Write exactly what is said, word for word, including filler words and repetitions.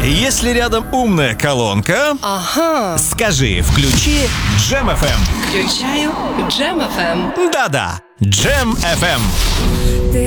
Если рядом умная колонка, Ага. скажи «включи Джем эф эм». Включаю Джем эф эм. Да-да, Джем эф эм. Ты